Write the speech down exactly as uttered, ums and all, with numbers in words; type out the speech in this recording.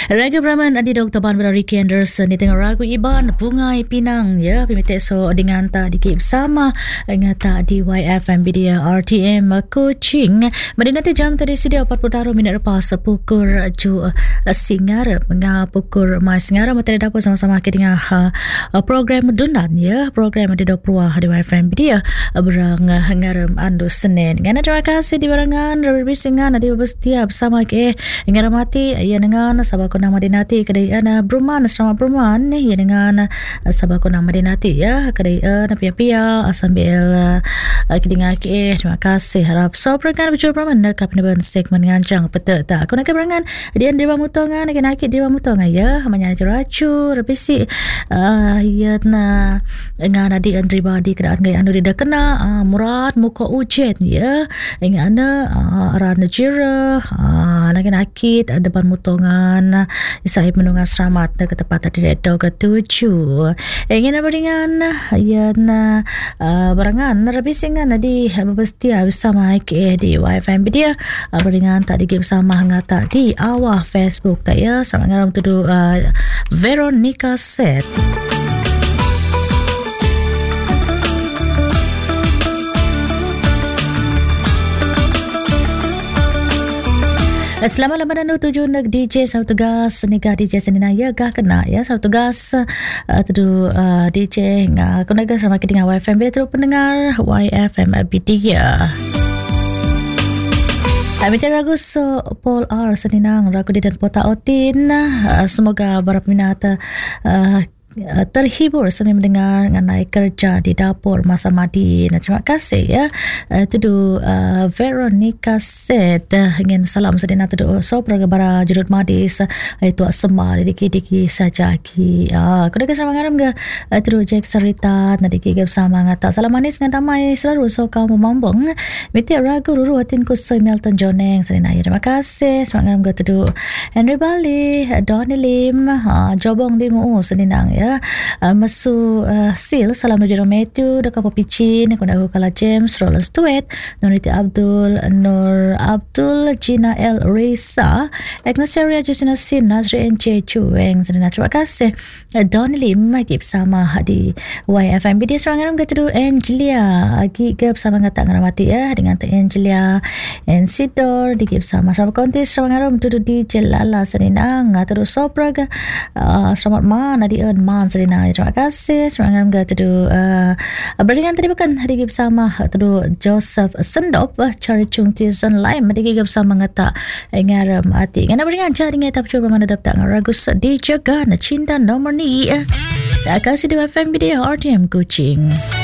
Raga Brahman adi Doktor Ban pada Ricky Anderson di tengah ragu Iban Bungai Pinang ya pimite so dengan ta dikip bersama ngata di Y F M Media R T M Kuching mendenati jam tadi sudah empat puluh taruh minit lepas pukul ju singar menga pukul mai singar materi dapat sama-sama ke dengan uh, program dunan ya program di dopruah di Y F M Media berang ngaram andu Senin ngana terima kasih di barangan berbisingan adi berstia bersama ke ngaramati ya dengan sabako nama dinati kedai ana Bruman selamat Bruman ya dengan sabako nama dinati ya kedai ana pia-pia sambil kedinga ke terima kasih harap so perangkan berjumpa Bruman nak kapten segmen ngancang peta tak aku nak berangan dia dewa mutongan nak nak dewa mutongan ya menyanyi racu repisi ya na ngana di andri badi kedaan gay anu dia kena murad muka ujet ya ngana arah najira nak nakit depan mutongan saya menunggu selamat ke tempat direktor ketujuh ingin beringan ya na barangan rebisingan di berstia bersama ke di Y F M Media beringan tadi bersama ngata di awal Facebook tak ya sama ngaram tu Veronica Set. Selamat lama dan tujuh nak D J sau tugas nikah D J senina ya gah kena ya sau tugas uh, tu uh, D J ngah kena gah sama kita dengan Y F M bila terus pendengar Y F M Media. Amita ragu so Paul R seninang ragu di dan Pota Otin uh, semoga para peminat uh, terhibur sambil mendengar mengenai kerja di dapur Masa Madin. Terima kasih ya. Uh, tudu uh, Veronica said uh, ingin salam sedina tudu so pergabara jurut madis itu uh, semua diki-diki saja ki. Ah, uh, kuda sama ngaram ga uh, tudu Jack Sarita nadiki ga sama ngata. Salam manis ngan damai selalu so kamu mambong. Miti ragu ruru atin ku so Milton Joneng sedina. Terima kasih. Sama ngaram ga tudu Henry Bali, Donny Lim, uh, Jobong di mu sedinang ya. Uh, masu uh, sil salam nujero Matthew dekat Popicin kuna aku kala James Roland Stewart Nuriti Abdul Nur Abdul Gina L Reza Agnesaria Justina Sin Nazri N J Chueng sedina terima kasih uh, Don Lim lagi bersama di Y F M Media serangan ngatu Angelia lagi ke bersama ngata ngaramati ya dengan Teh Angelia and Sidor digi bersama sama kontes serangan tu di Jelala sedina ngatu sopraga uh, selamat mana di earn man sedina terima kasih serangan ngatu uh, beringan tadi bukan digi bersama tu Joseph Sendop cari cungti sen lain digi bersama ngata ngaram ati ngana beringan jadi ngata cuba mana dapat ngaragus di jaga na cinta nomor ni terima kasih di Y F M Media R T M Kuching.